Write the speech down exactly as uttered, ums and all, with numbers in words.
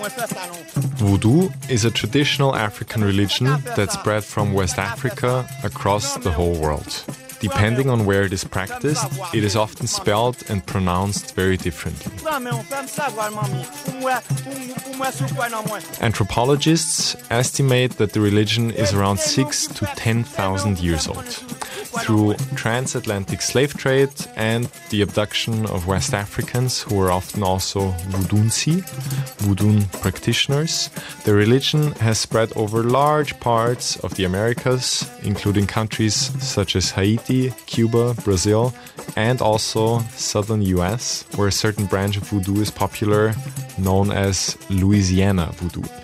Voodoo is a traditional African religion that spread from West Africa across the whole world. Depending on where it is practiced, it is often spelled and pronounced very differently. Anthropologists estimate that the religion is around six to ten thousand years old. Through transatlantic slave trade and the abduction of West Africans, who were often also Voodunsi, Voodoo practitioners, the religion has spread over large parts of the Americas, including countries such as Haiti, Cuba, Brazil, and also southern U S, where a certain branch of Voodoo is popular, known as Louisiana Voodoo.